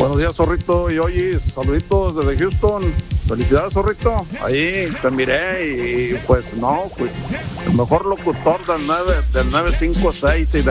Buenos días, Zorrito. Y oye, saluditos desde Houston. Felicidades, Zorrito. Ahí te miré y pues no, pues el mejor locutor del 956 y